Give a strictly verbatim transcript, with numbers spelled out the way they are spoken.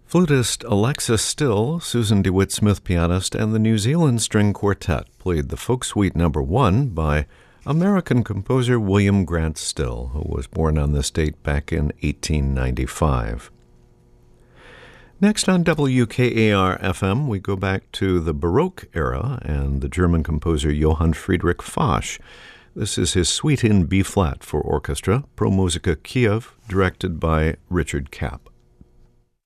Flutist Alexa Still, Susan DeWitt Smith pianist, and the New Zealand String Quartet played the Folk Suite Number One by American composer William Grant Still, who was born on this date back in eighteen ninety-five. Next on W K A R F M, we go back to the Baroque era and the German composer Johann Friedrich Foch. This is his Suite in B-flat for orchestra, Pro Musica Kiev, directed by Richard Kapp.